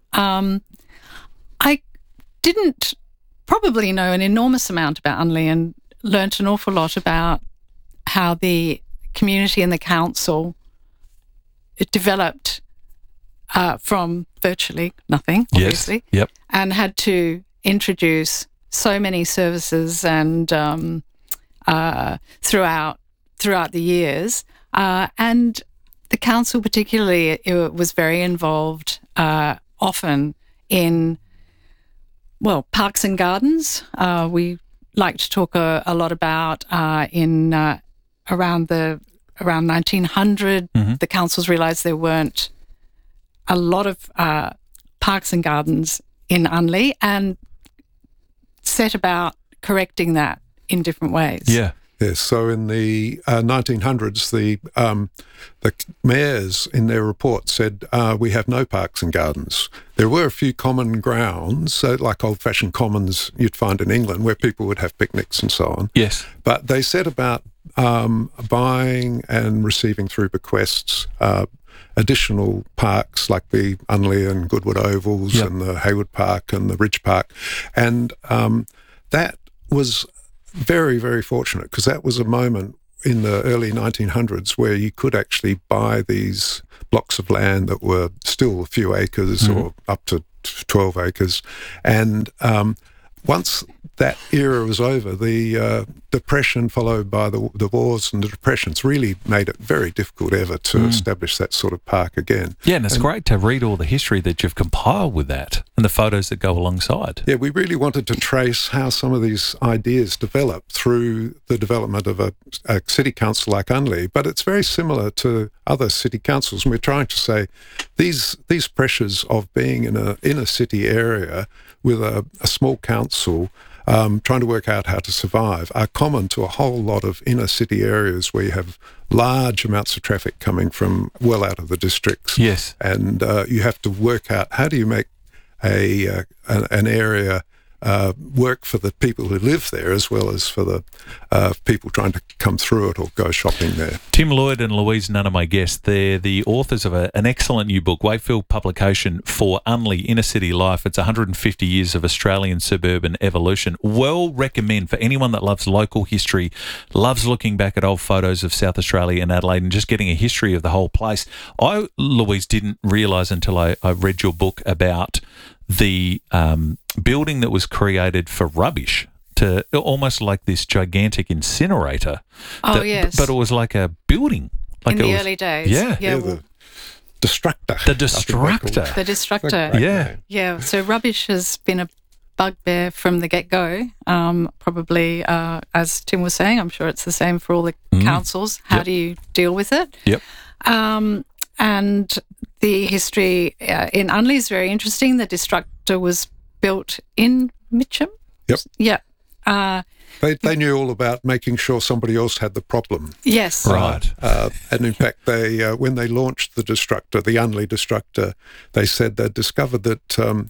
I didn't probably know an enormous amount about Unley and learnt an awful lot about how the community and the council developed from virtually nothing, obviously, and had to introduce so many services and throughout the years. And the council particularly was very involved often in parks and gardens. We like to talk a lot about around 1900. The councils realised there weren't a lot of parks and gardens in Unley and set about correcting that in different ways. Yeah. Yes, so in the 1900s, the mayors in their report said, we have no parks and gardens. There were a few common grounds, like old-fashioned commons you'd find in England, where people would have picnics and so on. Yes. But they said about buying and receiving through bequests additional parks like the Unley and Goodwood Ovals and the Hayward Park and the Ridge Park. And that was very, very fortunate because that was a moment in the early 1900s where you could actually buy these blocks of land that were still a few acres or up to 12 acres. And once that era was over, the Depression followed by the wars and the Depressions really made it very difficult ever to establish that sort of park again. Yeah, and it's great to read all the history that you've compiled with that and the photos that go alongside. Yeah, we really wanted to trace how some of these ideas developed through the development of a city council like Unley, but it's very similar to other city councils. And we're trying to say these pressures of being in a city area with a small council trying to work out how to survive are common to a whole lot of inner city areas where you have large amounts of traffic coming from well out of the districts. Yes. And you have to work out how do you make an area work for the people who live there as well as for the people trying to come through it or go shopping there. Tim Lloyd and Louise Nunn are my guests. They're the authors of an excellent new book, Wakefield publication, For Unley Inner City Life. It's 150 years of Australian suburban evolution. Well recommend for anyone that loves local history, loves looking back at old photos of South Australia and Adelaide and just getting a history of the whole place. I, Louise, didn't realise until I read your book about the building that was created for rubbish, to almost like this gigantic incinerator. Oh, yes. But it was like a building. Like in the early days. Yeah. The Destructor. The Destructor. The Destructor. Yeah. Yeah. So rubbish has been a bugbear from the get-go. Probably, as Tim was saying, I'm sure it's the same for all the councils. How do you deal with it? Yep. And the history in Unley is very interesting. The Destructor was built in Mitcham. Yep. Yeah. They knew all about making sure somebody else had the problem. Yes. Right. And in fact, they when they launched the Destructor, the Unley Destructor, they said they discovered that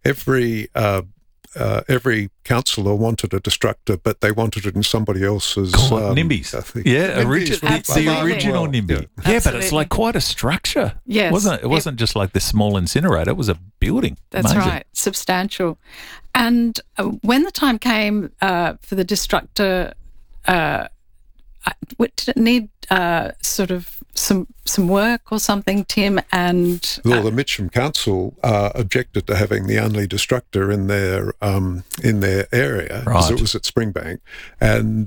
every councillor wanted a Destructor, but they wanted it in somebody else's... NIMBYs. NIMBYs, the original NIMBY. Yeah, but it's like quite a structure. Yes. It wasn't just like this small incinerator. It was a building. That's Amazing. right. Substantial. And when the time came for the Destructor, did it need sort of some work or something, Tim? And well, the Mitcham Council objected to having the Unley Destructor in their area because it was at Springbank, and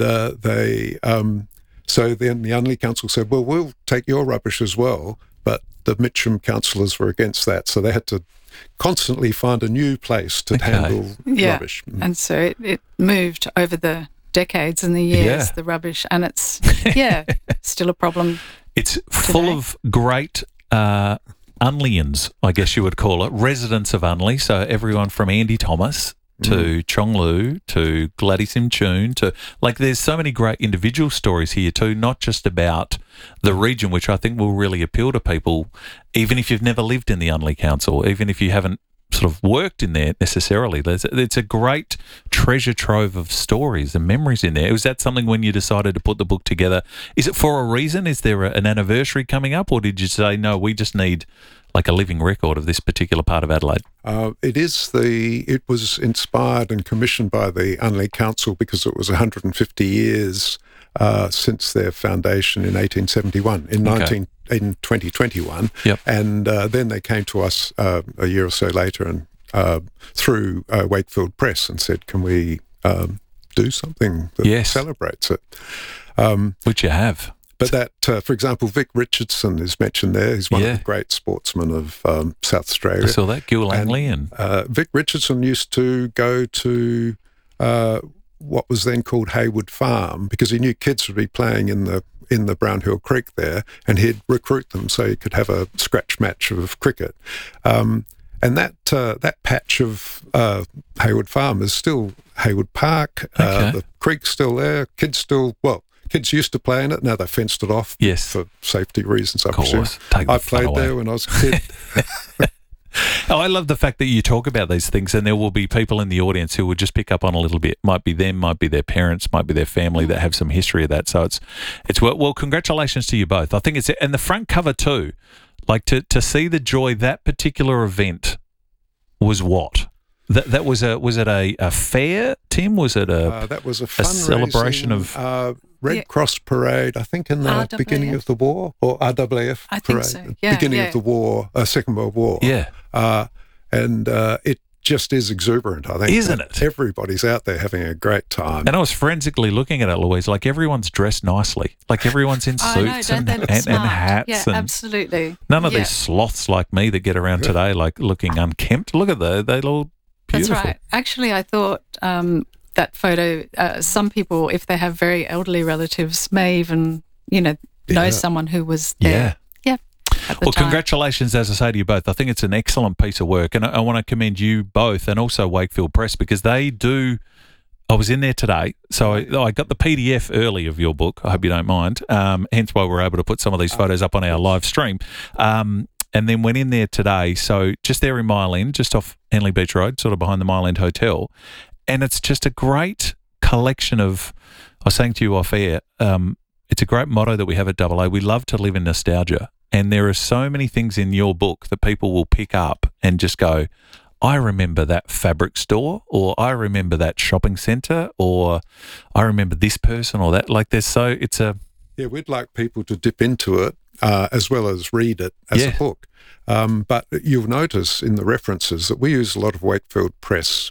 so then the Unley Council said, "Well, we'll take your rubbish as well," but the Mitcham councillors were against that, so they had to constantly find a new place to handle rubbish. And so it moved over the decades and the years, the rubbish, and it's still a problem. It's full of great Unleyans, I guess you would call it, residents of Unley. So everyone from Andy Thomas to Chong Lu to Gladys Imchun to, like, there's so many great individual stories here too, not just about the region, which I think will really appeal to people, even if you've never lived in the Unley Council, even if you haven't sort of worked in there necessarily. It's a great treasure trove of stories and memories in there. Was that something when you decided to put the book together? Is it for a reason? Is there an anniversary coming up, or did you say, no, we just need like a living record of this particular part of Adelaide? It was inspired and commissioned by the Unley Council because it was 150 years since their foundation in 1871. In 2021, and then they came to us a year or so later and through Wakefield Press and said, can we do something that celebrates it? Which you have. But that, for example, Vic Richardson is mentioned there. He's one of the great sportsmen of South Australia. I saw that, Gil Langley. And Vic Richardson used to go to what was then called Haywood Farm because he knew kids would be playing in the Brown Hill Creek there, and he'd recruit them so he could have a scratch match of cricket. And that patch of Haywood Farm is still Haywood Park. The creek's still there. Kids used to play in it. Now they've fenced it off for safety reasons, I presume. I played there when I was a kid. I love the fact that you talk about these things, and there will be people in the audience who will just pick up on a little bit. Might be them, might be their parents, might be their family that have some history of that. So it's well, congratulations to you both. I think and the front cover too, like to see the joy that particular event was what? That was it a fair, Tim? Was it that was a celebration of Red Cross parade? I think in the RAAF. beginning of the war, or RAAF I parade, think so. Yeah, beginning of the war, Second World War. Yeah, and it just is exuberant. I think, isn't it? Everybody's out there having a great time. And I was forensically looking at it, Louise. Like everyone's dressed nicely. Like everyone's in suits and hats. Yeah, and absolutely. None of these sloths like me that get around today, like looking unkempt. Look at they look beautiful. That's right. Actually, I thought that photo, some people, if they have very elderly relatives, may even, know someone who was there. Yeah. Well, congratulations, as I say to you both. I think it's an excellent piece of work, and I want to commend you both and also Wakefield Press because they do. I was in there today, so I got the PDF early of your book. I hope you don't mind. Hence why we're able to put some of these photos up on our live stream. And then went in there today, so just there in Mile End, just off Henley Beach Road, sort of behind the Mile End Hotel. And it's just a great collection of, I was saying to you off air, it's a great motto that we have at AA. We love to live in nostalgia. And there are so many things in your book that people will pick up and just go, I remember that fabric store, or I remember that shopping centre, or I remember this person or that. Like we'd like people to dip into it as well as read it as a book. But you'll notice in the references that we use a lot of Wakefield Press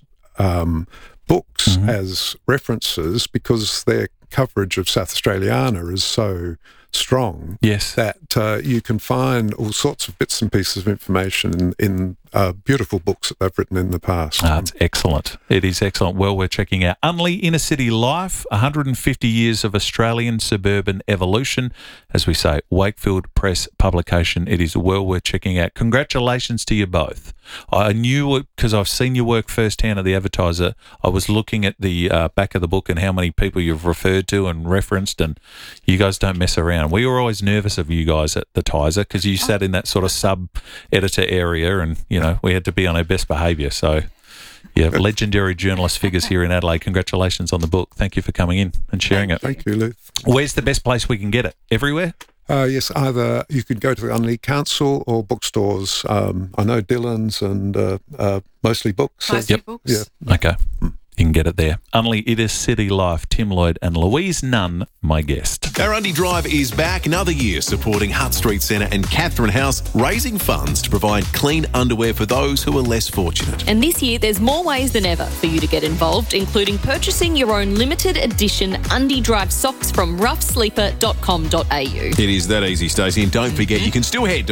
books as references because their coverage of South Australiana is so strong that you can find all sorts of bits and pieces of information in beautiful books that they've written in the past. It's excellent. It is excellent. Well, we're checking out Unley Inner City Life, 150 Years of Australian Suburban Evolution. As we say, Wakefield Press publication. It is well worth checking out. Congratulations to you both. I knew it because I've seen your work firsthand at the Advertiser. I was looking at the back of the book and how many people you've referred to and referenced, and you guys don't mess around. We were always nervous of you guys at the Tiser because you sat in that sort of sub-editor area and, we had to be on our best behaviour. So, legendary journalist figures here in Adelaide. Congratulations on the book. Thank you for coming in and sharing it. Thank you, Lou. Where's the best place we can get it? Everywhere? Yes, either you could go to the Unley Council or bookstores. I know Dillon's and Mostly Books. Mostly Books. Yeah. Okay. You can get it there. Unley Inner City Life, Tim Lloyd and Louise Nunn, my guest. Our Undy Drive is back another year supporting Hutt Street Centre and Catherine House, raising funds to provide clean underwear for those who are less fortunate. And this year, there's more ways than ever for you to get involved, including purchasing your own limited edition Undy Drive socks from roughsleeper.com.au. It is that easy, Stacey, and don't forget you can still head to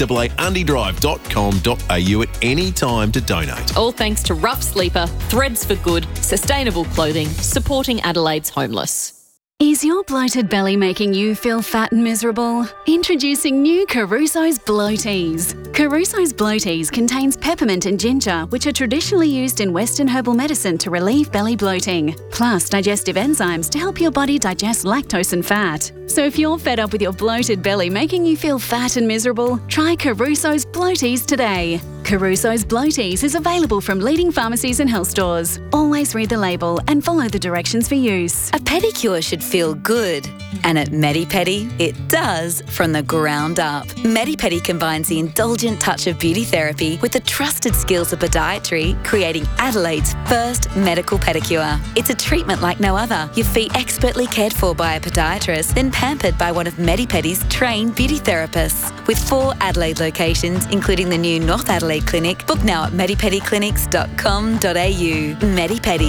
588undydrive.com.au at any time to donate. All thanks to Rough Sleeper, Threads for Good, sustainable clothing, supporting Adelaide's homeless. Is your bloated belly making you feel fat and miserable? Introducing new Caruso's Bloaties. Caruso's Bloaties contains peppermint and ginger, which are traditionally used in Western herbal medicine to relieve belly bloating, plus digestive enzymes to help your body digest lactose and fat. So if you're fed up with your bloated belly making you feel fat and miserable, try Caruso's Bloaties today. Caruso's Bloaties is available from leading pharmacies and health stores. Always read the label and follow the directions for use. A pedicure should feel good. And at Medipedi, it does from the ground up. Medipedi combines the indulgent touch of beauty therapy with the trusted skills of podiatry, creating Adelaide's first medical pedicure. It's a treatment like no other. Your feet expertly cared for by a podiatrist, then pampered by one of Medipedi's trained beauty therapists. With 4 Adelaide locations, including the new North Adelaide Clinic, book now at medipediclinics.com.au. Medipedi.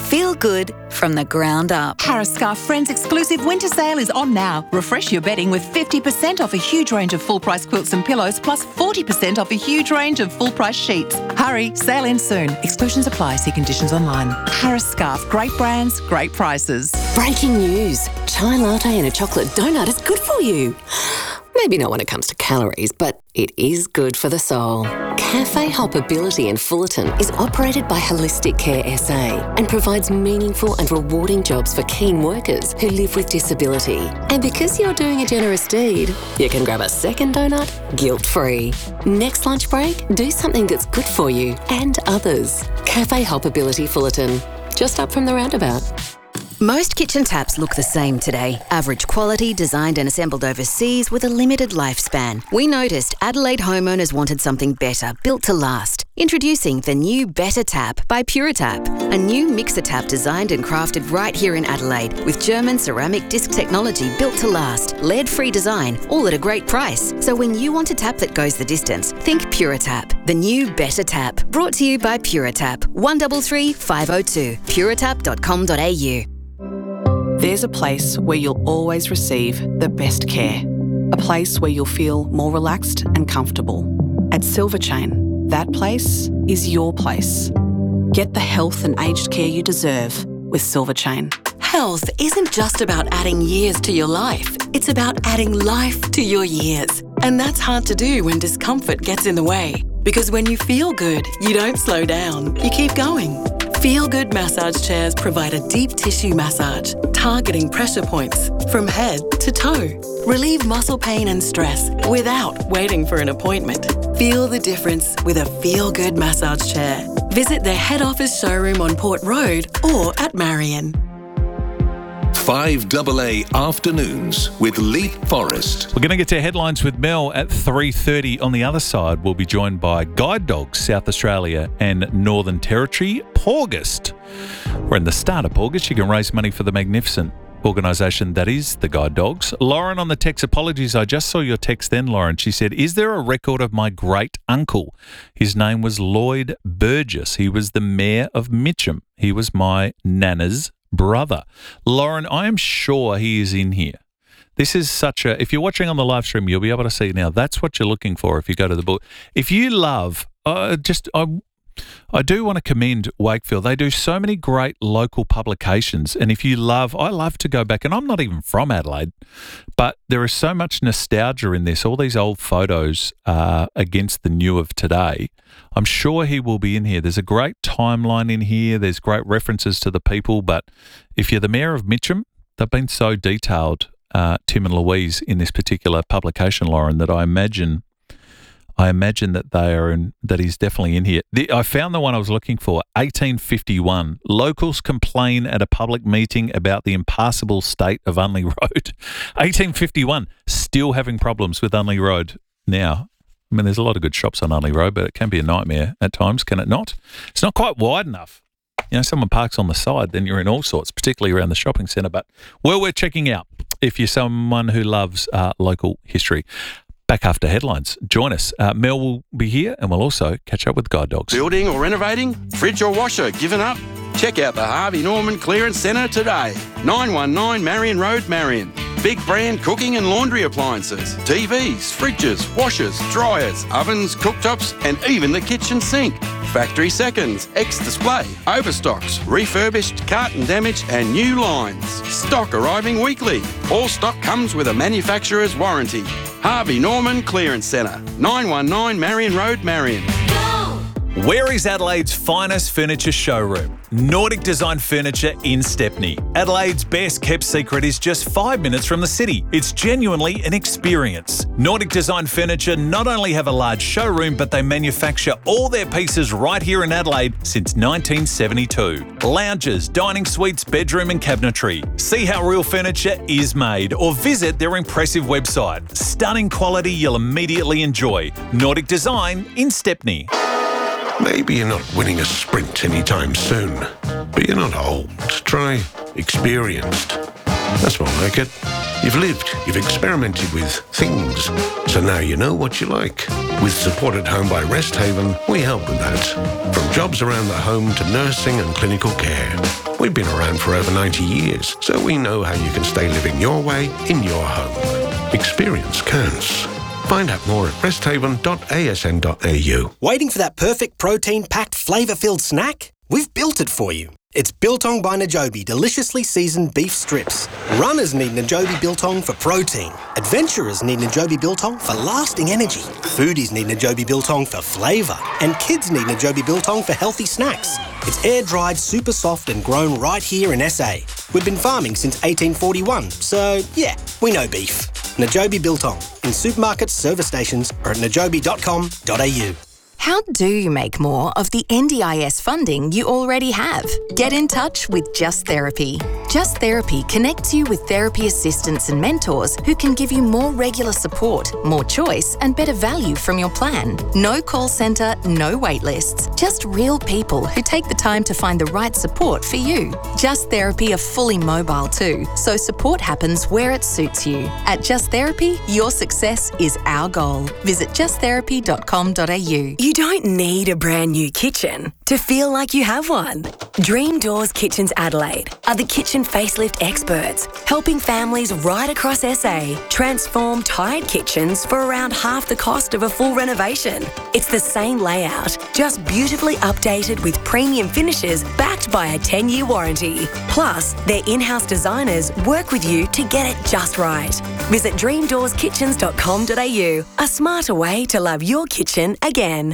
Feel good from the ground up. Harris Scarf Friends exclusive winter sale is on now. Refresh your bedding with 50% off a huge range of full-price quilts and pillows, plus 40% off a huge range of full-price sheets. Hurry, sale ends soon. Exclusions apply. See conditions online. Harris Scarf, great brands, great prices. Breaking news. Chai latte and a chocolate donut is good for you. Maybe not when it comes to calories, but it is good for the soul. Cafe Hoppability in Fullerton is operated by Holistic Care SA and provides meaningful and rewarding jobs for keen workers who live with disability. And because you're doing a generous deed, you can grab a second donut guilt-free. Next lunch break, do something that's good for you and others. Cafe Hoppability Fullerton, just up from the roundabout. Most kitchen taps look the same today. Average quality, designed and assembled overseas with a limited lifespan. We noticed Adelaide homeowners wanted something better, built to last. Introducing the new Better Tap by PuraTap, a new mixer tap designed and crafted right here in Adelaide with German ceramic disc technology built to last, lead-free design, all at a great price. So when you want a tap that goes the distance, think PuraTap. The new Better Tap, brought to you by PuraTap. 133 502, puratap.com.au. There's a place where you'll always receive the best care. A place where you'll feel more relaxed and comfortable. At Silver Chain, that place is your place. Get the health and aged care you deserve with Silver Chain. Health isn't just about adding years to your life. It's about adding life to your years. And that's hard to do when discomfort gets in the way. Because when you feel good, you don't slow down. You keep going. Feel Good massage chairs provide a deep tissue massage, targeting pressure points from head to toe. Relieve muscle pain and stress without waiting for an appointment. Feel the difference with a Feel Good massage chair. Visit their head office showroom on Port Road or at Marion. 5AA Afternoons with Leith Forrest. We're going to get to headlines with Mel at 3:30. On the other side, we'll be joined by Guide Dogs South Australia and Northern Territory, Paugust. We're in the start of Paugust. You can raise money for the magnificent organisation that is the Guide Dogs. Lauren on the text, apologies, I just saw your text then, Lauren. She said, is there a record of my great uncle? His name was Lloyd Burgess. He was the mayor of Mitcham. He was my nana's brother. Lauren, I am sure he is in here. This is such a, if you're watching on the live stream, you'll be able to see now. That's what you're looking for if you go to the book. If you love, I do want to commend Wakefield. They do so many great local publications. And if you love, I love to go back, and I'm not even from Adelaide, but there is so much nostalgia in this, all these old photos against the new of today. I'm sure he will be in here. There's a great timeline in here. There's great references to the people. But if you're the mayor of Mitcham, they've been so detailed, Tim and Louise, in this particular publication, Lauren, that I imagine that they are in, that he's definitely in here. I found the one I was looking for, 1851. Locals complain at a public meeting about the impassable state of Unley Road. 1851, still having problems with Unley Road now. I mean, there's a lot of good shops on Unley Road, but it can be a nightmare at times, can it not? It's not quite wide enough. You know, someone parks on the side, then you're in all sorts, particularly around the shopping centre. But well, we're checking out if you're someone who loves local history. Back after headlines. Join us. Mel will be here, and we'll also catch up with Guide Dogs. Building or renovating? Fridge or washer? Given up? Check out the Harvey Norman Clearance Centre today. 919 Marion Road, Marion. Big brand cooking and laundry appliances, TVs, fridges, washers, dryers, ovens, cooktops, and even the kitchen sink. Factory seconds, ex-display, overstocks, refurbished, carton damage, and new lines. Stock arriving weekly. All stock comes with a manufacturer's warranty. Harvey Norman Clearance Centre, 919 Marion Road, Marion. Where is Adelaide's finest furniture showroom? Nordic Design Furniture in Stepney. Adelaide's best kept secret is just 5 minutes from the city. It's genuinely an experience. Nordic Design Furniture not only have a large showroom, but they manufacture all their pieces right here in Adelaide since 1972. Lounges, dining suites, bedroom and cabinetry. See how real furniture is made or visit their impressive website. Stunning quality you'll immediately enjoy. Nordic Design in Stepney. Maybe you're not winning a sprint anytime soon, but you're not old. Try experienced. That's more like it. You've lived, you've experimented with things, so now you know what you like. With support at home by Resthaven, we help with that. From jobs around the home to nursing and clinical care. We've been around for over 90 years, so we know how you can stay living your way in your home. Experience counts. Find out more at resthaven.asn.au. Waiting for that perfect protein-packed, flavour-filled snack? We've built it for you. It's Biltong by Najobi deliciously seasoned beef strips. Runners need Najobi Biltong for protein. Adventurers need Najobi Biltong for lasting energy. Foodies need Najobi Biltong for flavour. And kids need Najobi Biltong for healthy snacks. It's air-dried, super soft and grown right here in SA. We've been farming since 1841, so yeah, we know beef. Najobi Biltong in supermarkets, service stations or at najobi.com.au. How do you make more of the NDIS funding you already have? Get in touch with Just Therapy. Just Therapy connects you with therapy assistants and mentors who can give you more regular support, more choice and better value from your plan. No call centre, no wait lists, just real people who take the time to find the right support for you. Just Therapy are fully mobile too, so support happens where it suits you. At Just Therapy, your success is our goal. Visit justtherapy.com.au. You don't need a brand new kitchen to feel like you have one. Dream Doors Kitchens Adelaide are the kitchen facelift experts, helping families right across SA transform tired kitchens for around half the cost of a full renovation. It's the same layout, just beautifully updated with premium finishes backed by a 10-year warranty. Plus, their in-house designers work with you to get it just right. Visit dreamdoorskitchens.com.au, a smarter way to love your kitchen again.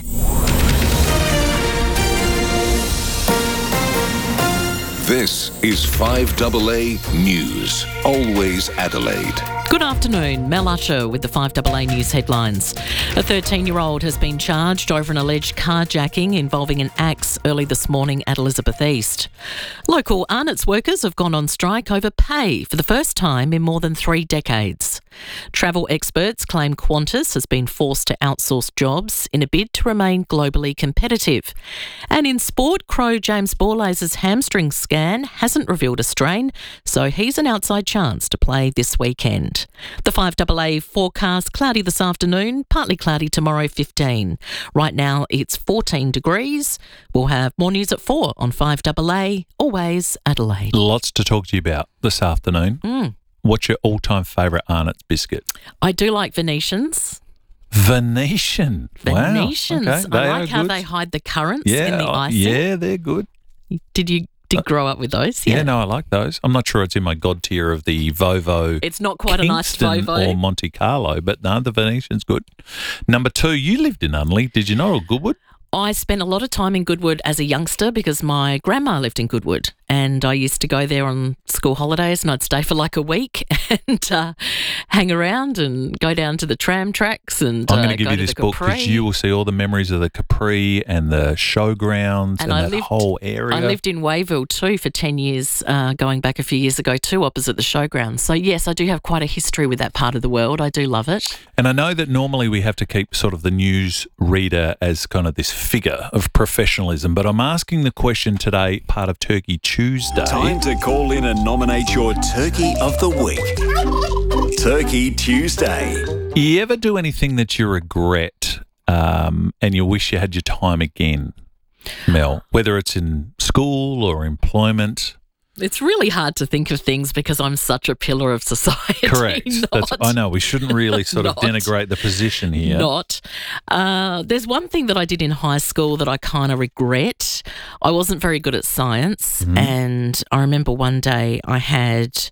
This is 5AA News. Always Adelaide. Good afternoon. Mel Usher with the 5AA News headlines. A 13-year-old has been charged over an alleged carjacking involving an axe early this morning at Elizabeth East. Local Arnott's workers have gone on strike over pay for the first time in more than 3 decades. Travel experts claim Qantas has been forced to outsource jobs in a bid to remain globally competitive. And in sport, Crow James Borlase's hamstring scan hasn't revealed a strain, so he's an outside chance to play this weekend. The 5AA forecast: cloudy this afternoon, partly cloudy tomorrow, 15. Right now it's 14 degrees. We'll have more news at 4 on 5AA, always Adelaide. Lots to talk to you about this afternoon. What's your all-time favourite Arnott's biscuit? I do like Venetians. Venetians. Venetians. Wow. Okay. I like how they hide the currants in the icing. Yeah, they're good. Did you grow up with those? Yeah, no, I like those. I'm not sure it's in my god tier of the Vovo. It's not quite Kingston a nice Vovo. Or Monte Carlo, but no, the Venetian's good. Number 2, you lived in Unley, did you not, or Goodwood? I spent a lot of time in Goodwood as a youngster because my grandma lived in Goodwood, and I used to go there on school holidays, and I'd stay for like a week and hang around and go down to the tram tracks and I'm going to give you to this the book Capri. because you will see all the memories of the Capri and the showgrounds and that whole area. I lived in Wayville too for 10 years, going back a few years ago too, opposite the showgrounds. So yes, I do have quite a history with that part of the world. I do love it. And I know that normally we have to keep sort of the news reader as kind of this figure of professionalism, but I'm asking the question today, part of Turkey Tuesday. Time to call in and nominate your Turkey of the Week. Turkey Tuesday. You ever do anything that you regret and you wish you had your time again, Mel? Whether it's in school or employment? It's really hard to think of things because I'm such a pillar of society. Correct. I know. We shouldn't really sort of denigrate the position here. There's one thing that I did in high school that I kind of regret. I wasn't very good at science, and I remember one day I had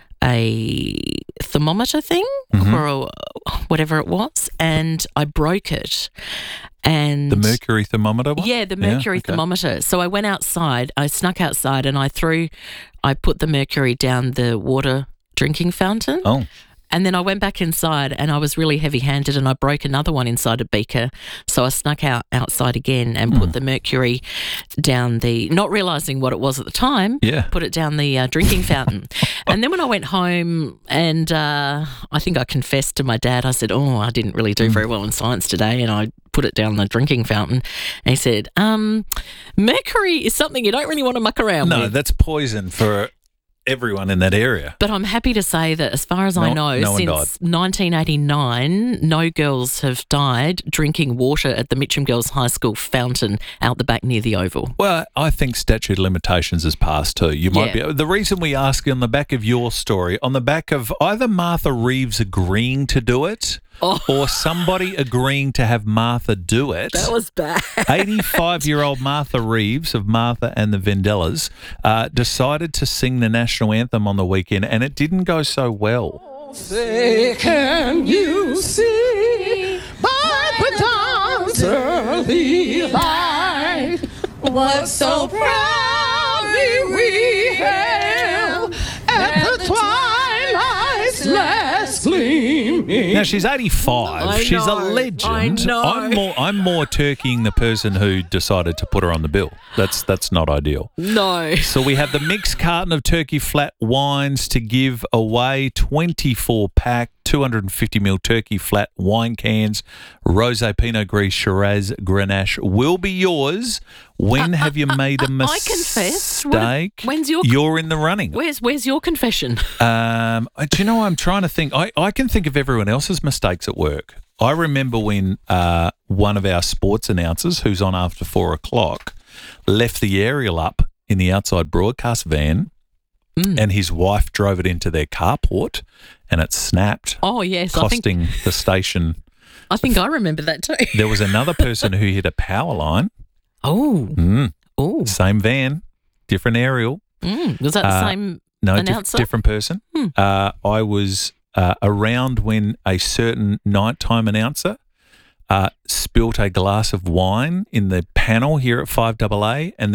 a thermometer thing or whatever it was, and I broke it. And the mercury thermometer one? Yeah, the mercury thermometer. So I went outside, I snuck outside and I put the mercury down the water drinking fountain. Oh. And then I went back inside and I was really heavy-handed and I broke another one inside a beaker. So I snuck outside again and put the mercury down not realising what it was at the time, put it down the drinking fountain. And then when I went home and I think I confessed to my dad, I said, I didn't really do very well in science today, and I put it down the drinking fountain. And he said, mercury is something you don't really want to muck around with. No, that's poison for everyone in that area. But I'm happy to say that as far as I know, no one since 1989, no girls have died drinking water at the Mitcham Girls High School fountain out the back near the Oval. Well, I think statute of limitations has passed too. You might be. The reason we ask on the back of your story, on the back of either Martha Reeves agreeing to do it or somebody agreeing to have Martha do it. That was bad. 85-year-old Martha Reeves of Martha and the Vandellas decided to sing the national anthem on the weekend, and it didn't go so well. Say, can you see by the dawn's early light what so proudly we hailed at the twilight's last gleaming? Now, she's 85. She's a legend. I know. I'm more turkeying the person who decided to put her on the bill. That's not ideal. No. So we have the mixed carton of Turkey Flat wines to give away, 24-pack, 250ml Turkey Flat wine cans. Rosé, Pinot Gris, Shiraz, Grenache will be yours. When have you made a mistake? I confess. When's You're in the running. Where's your confession? Do you know, I'm trying to think. I can think of everyone else's mistakes at work. I remember when one of our sports announcers, who's on after 4 o'clock, left the aerial up in the outside broadcast van and his wife drove it into their carport and it snapped. Oh, yes. Costing the station. I think I remember that too. There was another person who hit a power line. Oh. Same van, different aerial. Was that the same announcer? Different person. I was around when a certain nighttime announcer spilt a glass of wine in the panel here at 5AA, and